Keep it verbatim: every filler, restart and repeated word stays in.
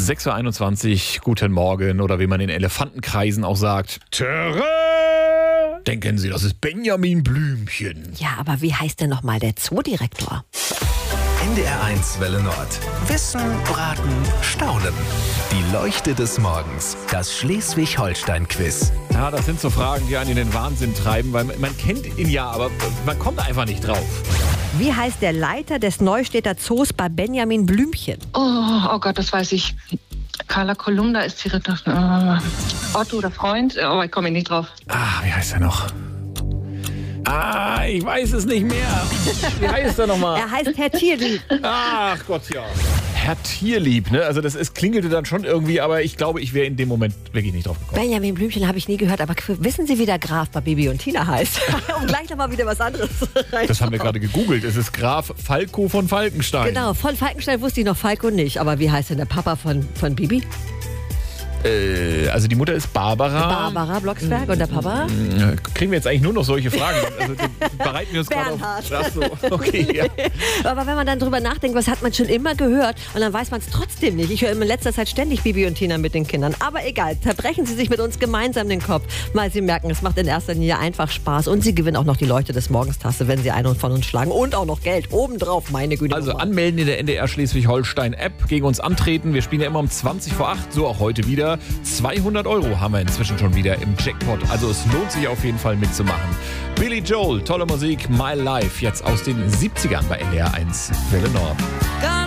sechs Uhr einundzwanzig, guten Morgen oder wie man in Elefantenkreisen auch sagt. Terrain! Denken Sie, das ist Benjamin Blümchen. Ja, aber wie heißt denn nochmal der Zoodirektor? N D R eins Welle Nord. Wissen, Braten, Staunen. Die Leuchte des Morgens. Das Schleswig-Holstein-Quiz. Ja, das sind so Fragen, die einen in den Wahnsinn treiben, weil man, man kennt ihn ja, aber man kommt einfach nicht drauf. Wie heißt der Leiter des Neustädter Zoos bei Benjamin Blümchen? Oh, oh Gott, das weiß ich. Carla Kolumna ist direkt noch. Äh, Otto, der Freund. Oh, ich komme nicht drauf. Ah, wie heißt er noch? Ah, ich weiß es nicht mehr. Wie heißt er nochmal? Er heißt Herr Tierlieb. Ach Gott, ja. Herr Tierlieb, ne? Also das ist, klingelte dann schon irgendwie, aber ich glaube, ich wäre in dem Moment wirklich nicht drauf gekommen. Benjamin Blümchen habe ich nie gehört, aber wissen Sie, wie der Graf bei Bibi und Tina heißt? Um gleich nochmal wieder was anderes rein. Das haben wir gerade gegoogelt. Es ist Graf Falco von Falkenstein. Genau, von Falkenstein wusste ich noch Falco nicht. Aber wie heißt denn der Papa von, von Bibi? Äh, also die Mutter ist Barbara. Barbara Blocksberg und der Papa? Kriegen wir jetzt eigentlich nur noch solche Fragen? Also bereiten wir uns gerade auf. Bernhard. Ach so, okay, ja. Aber wenn man dann drüber nachdenkt, was hat man schon immer gehört und dann weiß man es trotzdem nicht. Ich höre in letzter Zeit ständig Bibi und Tina mit den Kindern. Aber egal, zerbrechen Sie sich mit uns gemeinsam den Kopf, weil Sie merken, es macht in erster Linie einfach Spaß und Sie gewinnen auch noch die Leuchte des Morgens-Tasse, wenn Sie einen von uns schlagen und auch noch Geld obendrauf, meine Güte. Also anmelden in der N D R Schleswig-Holstein-App, gegen uns antreten. Wir spielen ja immer um zwanzig vor acht, so auch heute wieder. zweihundert Euro haben wir inzwischen schon wieder im Jackpot. Also es lohnt sich auf jeden Fall mitzumachen. Billy Joel, tolle Musik, My Life, jetzt aus den siebzigern bei N D R eins Welle Nord.